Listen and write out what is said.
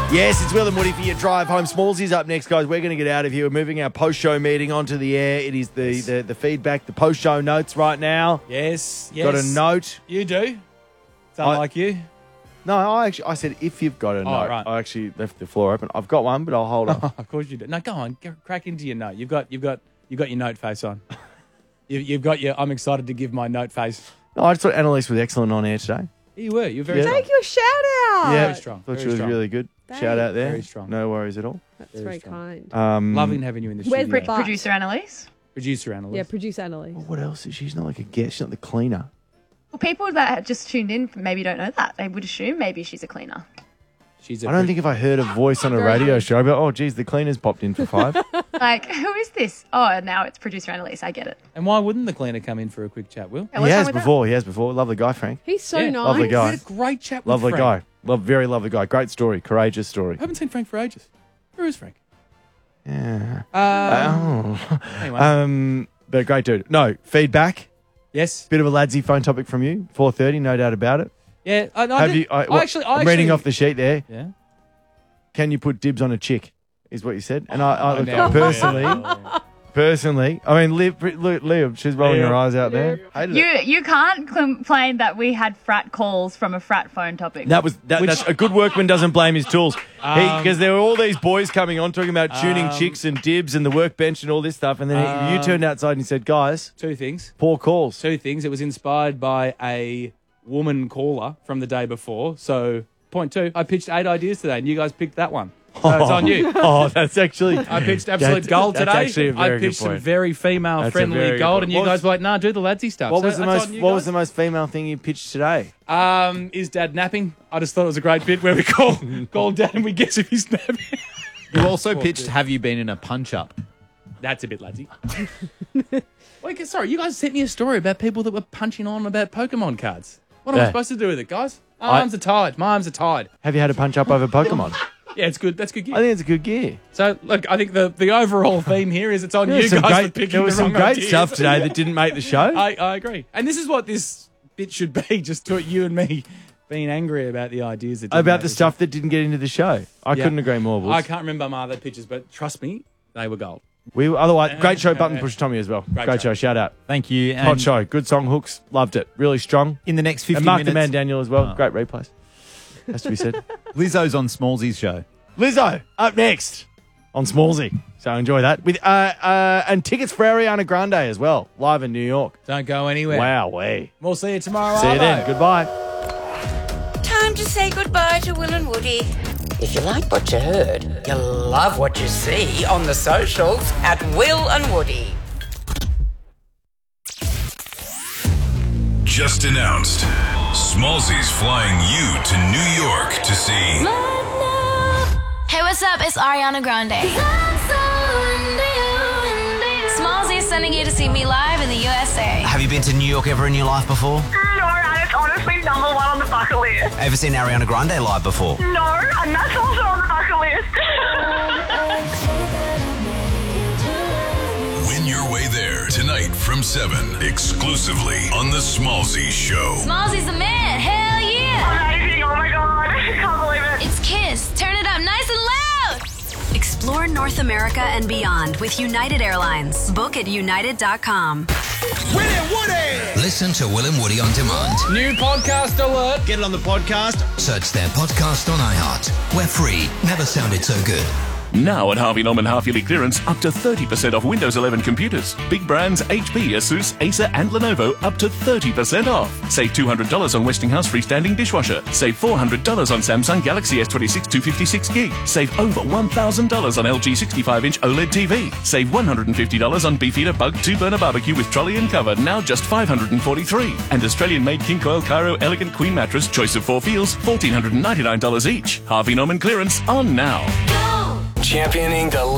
Yes, it's Will and Woody for your drive home. Smallsy's up next, guys. We're going to get out of here. We're moving our post-show meeting onto the air. It is the feedback, the post-show notes right now. Yes. Got a note. You do? Sound like you? No, I said if you've got a note. Right. I actually left the floor open. I've got one, but I'll hold on. Of course you do. No, go on. Crack into your note. You've got your note face on. You've got your I'm excited to give my note face. No, I just thought Annalise was excellent on air today. You were. You're very strong. Thank you, a shout out. Yeah, Very strong. Thought Very she was strong. really good. Thanks. Shout out there. Very strong. No worries at all. That's Very very strong. kind. Loving having you in the Where's studio. But- Producer Annalise. Producer Annalise. Yeah, producer Annalise. What else? She's not like a guest. She's not the cleaner. Well, people that have just tuned in maybe don't know that. They would assume maybe she's a cleaner. She's I don't think if I heard a voice on a radio show, I'd be like, oh, geez, the cleaner's popped in for 5. Like, who is this? Oh, now it's producer Annalise. I get it. And why wouldn't the cleaner come in for a quick chat, Will? Yeah, He what's wrong has with that? before. He has before. Lovely guy, Frank. He's so Yeah, nice. lovely guy. We had a great chat with Lovely Frank. guy. Very lovely guy. Great story. Courageous story. I haven't seen Frank for ages. Where is Frank? Yeah. Anyway. But great dude. No, feedback. Yes. Bit of a ladsy phone topic from you. 4:30, no doubt about it. Yeah. I'm reading off the sheet there. Yeah. Can you put dibs on a chick? Is what you said. And I looked now- personally, I mean, Liv, she's rolling her eyes out there. Hated it. You can't complain that we had frat calls from a frat phone topic. That's a good workman doesn't blame his tools. Because there were all these boys coming on talking about tuning chicks and dibs and the workbench and all this stuff. And then you turned outside and you said, guys, Two things. poor calls. Two things. It was inspired by a woman caller from the day before. So, point 2, I pitched 8 ideas today, and you guys picked that one. So it's on you. Oh, that's actually... I pitched absolute gold today. That's actually a very I pitched good point. some very female-friendly very good gold, point. and you What guys was- were like, nah, do the ladsy stuff. What So was the that's most? on you What guys. was the most female thing you pitched today? Is Dad napping? I just thought it was a great bit where we call Dad and we guess if he's napping. You also pitched, have you been in a punch-up? That's a bit ladsy. Wait, sorry, you guys sent me a story about people that were punching on about Pokemon cards. What am I Yeah. supposed to do with it, guys? My arms are tied. Have you had a punch up over Pokemon? Yeah, it's good. That's good gear. I think it's a good gear. So, look, I think the overall theme here is it's on you Some guys great- for picking there was the some wrong great ideas. stuff today that didn't make the show. I agree. And this is what this bit should be, just to you and me being angry about the ideas that didn't About make the stuff that didn't get into the show. I Yeah. couldn't agree more. Bulls. I can't remember my other pictures, but trust me, they were gold. Otherwise, great show, Button Push Tommy as well. Great show. Shout out. Thank you. And Hot show. Good song hooks. Loved it. Really strong. in the next 50 And Mark minutes, the Man Daniel as well. Great replays. Has to be said. Lizzo's on Smallsy's show. Lizzo up next on Smallsy. So enjoy that. With and tickets for Ariana Grande as well, live in New York. Don't go anywhere. Wow, way. We'll see you tomorrow. See you then. Arvo. Goodbye. Time to say goodbye to Will and Woody. If you like what you heard, you'll love what you see on the socials at Will and Woody. Just announced, Smallsy's flying you to New York to see Hey, what's up? It's Ariana Grande. Smallsy is sending you to see me live in the USA. Have you been to New York ever in your life before? No, and it's honestly #1 on the bucket list. Ever seen Ariana Grande live before? No, and that's also on the bucket list. Win your way there tonight from 7, exclusively on The Smallzy Show. Smallsy's the man. Hell yeah. Amazing. Oh my God. I can't believe it. It's Kiss. Turn it up nice and loud. Explore North America and beyond with United Airlines. Book at united.com. Will and Woody! Listen to Will and Woody on demand. New podcast alert. Get it on the podcast. Search their podcast on iHeart. We're free. Never sounded so good. Now at Harvey Norman half-yearly clearance, up to 30% off Windows 11 computers. Big brands HP, Asus, Acer and Lenovo up to 30% off. Save $200 on Westinghouse freestanding dishwasher. Save $400 on Samsung Galaxy S26 256GB. Save over $1,000 on LG 65-inch OLED TV. Save $150 on Beefeater Bug 2-burner barbecue with trolley and cover, now just $543. And Australian-made King Coil Cairo Elegant Queen Mattress, choice of 4 feels, $1,499 each. Harvey Norman clearance on now. Championing the